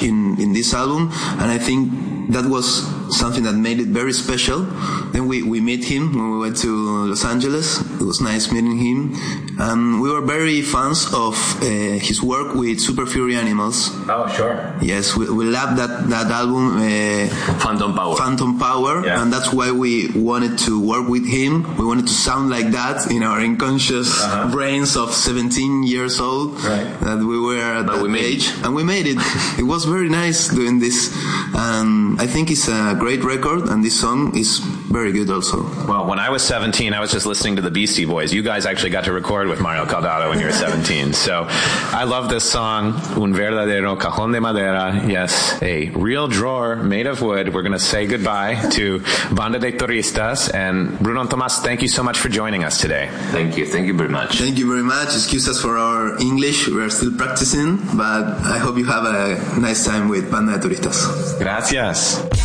in this album, and I think that was something that made it very special. Then we met him when we went to Los Angeles. It was nice meeting him, and we were very fans of his work with Super Fury Animals. Oh, sure. Yes, we loved that album, Phantom Power, yeah. And that's why we wanted to work with him. We wanted to sound like that in our unconscious brains of 17 years old. Right. That we were at that age, and we made it. It was very nice doing this, and I think it's a great record, and this song is very good also. Well, when I was 17, I was just listening to the Beastie Boys. You guys actually got to record with Mario Caldado when you were 17. So I love this song, Un Verdadero Cajón de Madera. Yes, a real drawer made of wood. We're going to say goodbye to Banda de Turistas. And Bruno and Tomas, thank you so much for joining us today. Thank you. Thank you very much. Thank you very much. Excuse us for our English. We are still practicing, but I hope you have a nice time with Banda de Turistas. Gracias.